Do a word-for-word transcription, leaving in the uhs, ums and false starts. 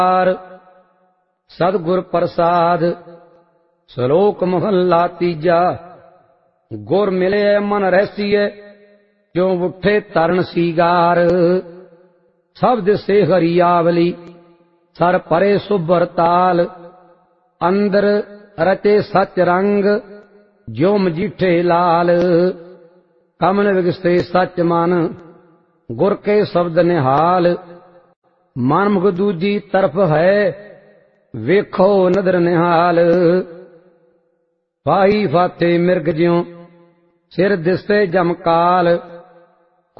सतगुर प्रसाद। श्लोक महला तीजा। गुर मिले मन रहसीए, क्यों उठे तरन सीगार। सब दिसे हरियावली, सर परे सुभर ताल। अंदर रचे सच रंग, ज्यो मजीठे लाल। कमल विगसे सच मन, गुर के शब्द निहाल। मन मुख दूजी तरफ है, वेखो नदर निहाल। फाही फाते मिर्ग ज्यों, सिर दिसे जमकाल।